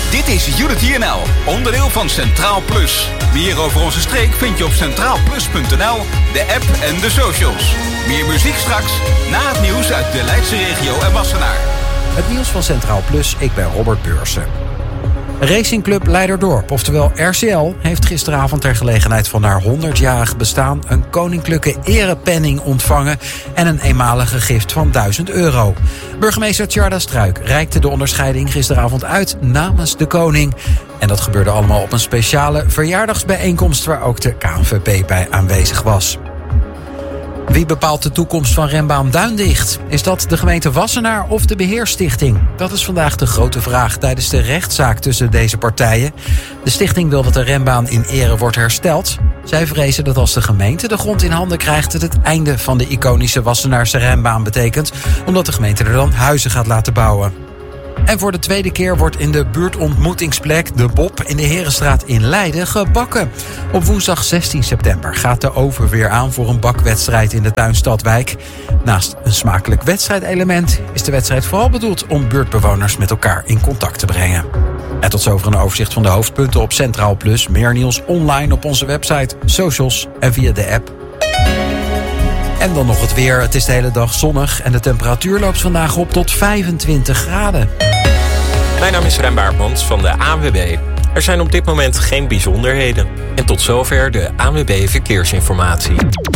Dit is Unity NL, onderdeel van Centraal Plus. Meer over onze streek vind je op centraalplus.nl, de app en de socials. Meer muziek straks, na het nieuws uit de Leidse regio en Wassenaar. Het nieuws van Centraal Plus, ik ben Robert Beursen. Racingclub Leiderdorp, oftewel RCL, heeft gisteravond ter gelegenheid van haar 100-jarig bestaan een koninklijke erepenning ontvangen en een eenmalige gift van €1000. Burgemeester Tjarda Struik reikte de onderscheiding gisteravond uit namens de koning. En dat gebeurde allemaal op een speciale verjaardagsbijeenkomst waar ook de KNVB bij aanwezig was. Wie bepaalt de toekomst van renbaan Duindicht? Is dat de gemeente Wassenaar of de Beheerstichting? Dat is vandaag de grote vraag tijdens de rechtszaak tussen deze partijen. De stichting wil dat de renbaan in ere wordt hersteld. Zij vrezen dat als de gemeente de grond in handen krijgt, het einde van de iconische Wassenaarse renbaan betekent, omdat de gemeente er dan huizen gaat laten bouwen. En voor de tweede keer wordt in de buurtontmoetingsplek De Bob in de Herenstraat in Leiden gebakken. Op woensdag 16 september gaat de oven weer aan voor een bakwedstrijd in de Tuinstadwijk. Naast een smakelijk wedstrijdelement is de wedstrijd vooral bedoeld om buurtbewoners met elkaar in contact te brengen. En tot zover een overzicht van de hoofdpunten op Centraal Plus. Meer nieuws online op onze website, socials en via de app. En dan nog het weer. Het is de hele dag zonnig en de temperatuur loopt vandaag op tot 25 graden. Mijn naam is Rem Baartmans van de ANWB. Er zijn op dit moment geen bijzonderheden. En tot zover de ANWB Verkeersinformatie.